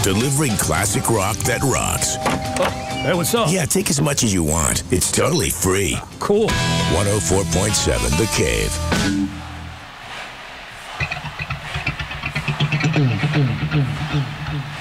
delivering classic rock that rocks. Hey, what's up? Yeah, take as much as you want. It's totally free. Cool. 104.7 The Cave.